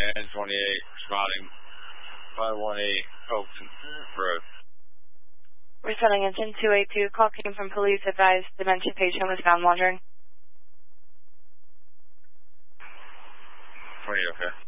and 28 responding 518 Oakton Road. Resetting engine 282, call came from police, advised dementia patient was found wandering. 20, okay.